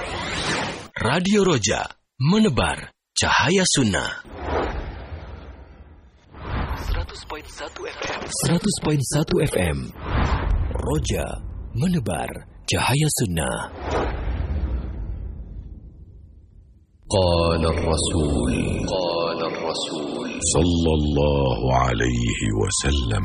Radio Roja, menebar cahaya sunnah. 100.1 FM. Roja, menebar cahaya sunnah. Qala Rasul sallallahu alaihi wasallam.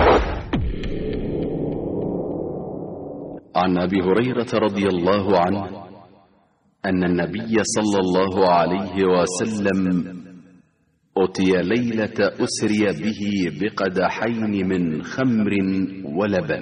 عن أبي هريرة رضي الله عنه أن النبي صلى الله عليه وسلم أتي ليلة أسري به بقدحين من خمر ولبن،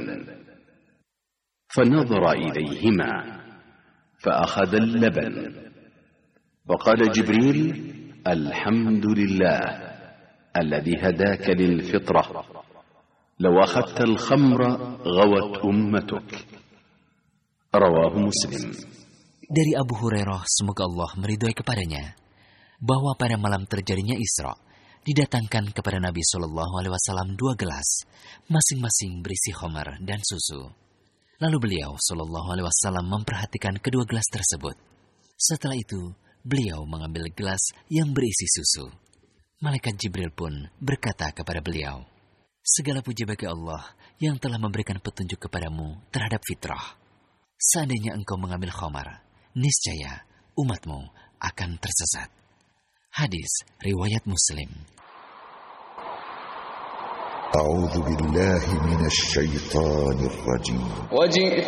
فنظر إليهما فأخذ اللبن، وقال جبريل: الحمد لله الذي هداك للفطرة، لو أخذت الخمر غوت أمتك. Rawahu Muslim. Dari Abu Hurairah, semoga Allah meridhoi kepadanya, bahwa pada malam terjadinya Isra, didatangkan kepada Nabi SAW 2 gelas, masing-masing berisi khamar dan susu. Lalu beliau SAW memperhatikan kedua gelas tersebut. Setelah itu, beliau mengambil gelas yang berisi susu. Malaikat Jibril pun berkata kepada beliau, segala puji bagi Allah yang telah memberikan petunjuk kepadamu terhadap fitrah. Seandainya engkau mengambil khamar, niscaya umatmu akan tersesat. Hadis riwayat Muslim. A'udzu billahi minasy syaithanir rajim.